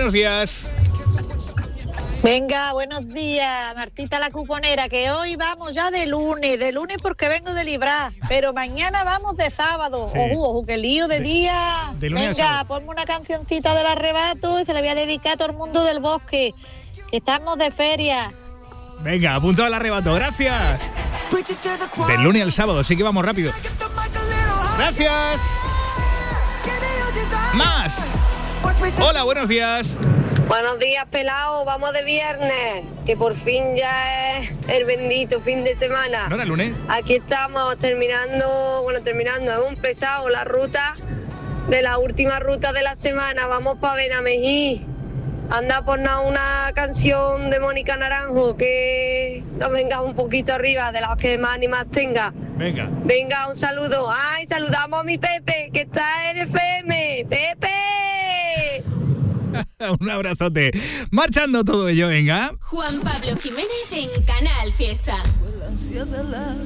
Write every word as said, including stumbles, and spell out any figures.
buenos días. Venga, buenos días, Martita la cuponera, que hoy vamos ya de lunes, de lunes porque vengo de librar, pero mañana vamos de sábado. Sí. Ojo, ojo, qué lío de, De- día. de lunes a Venga, sábado. ponme una cancioncita del arrebato y se la voy a dedicar a todo el mundo del bosque, que estamos de feria. Venga, apunto al arrebato, gracias. Del lunes al sábado, así que vamos rápido. Gracias. Más. Hola, buenos días. Buenos días, pelao, vamos de viernes, que por fin ya es el bendito fin de semana. ¿No era lunes? Aquí estamos terminando, bueno, terminando, hemos empezado la ruta de la última ruta de la semana, vamos para Benamejí. Anda, ponnos una canción de Mónica Naranjo que nos venga un poquito arriba, de las que más animas tenga. Venga. Venga, un saludo. Ay, saludamos a mi Pepe, que está en F M. ¡Pepe! Un abrazote. Marchando todo ello, venga. Juan Pablo Jiménez en Canal Fiesta. La ansia de la